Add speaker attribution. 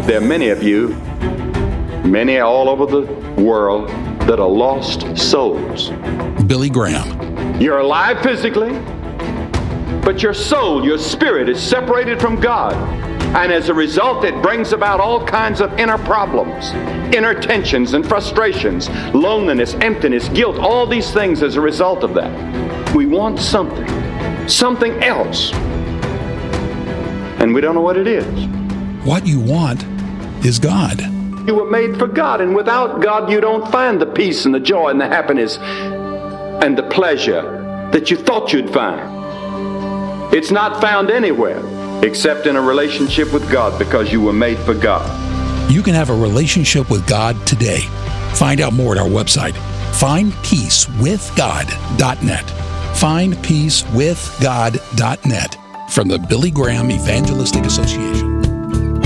Speaker 1: There are many of you, many all over the world, that are lost souls.
Speaker 2: Billy Graham.
Speaker 1: You're alive physically, but your soul, your spirit is separated from God. And as a result, it brings about all kinds of inner problems, inner tensions and frustrations, loneliness, emptiness, guilt, all these things as a result of that. We want something else. And we don't know what it is.
Speaker 2: What you want is God.
Speaker 1: You were made for God, and without God, you don't find the peace and the joy and the happiness and the pleasure that you thought you'd find. It's not found anywhere except in a relationship with God, because you were made for God.
Speaker 2: You can have a relationship with God today. Find out more at our website, findpeacewithgod.net. Findpeacewithgod.net from the Billy Graham Evangelistic Association.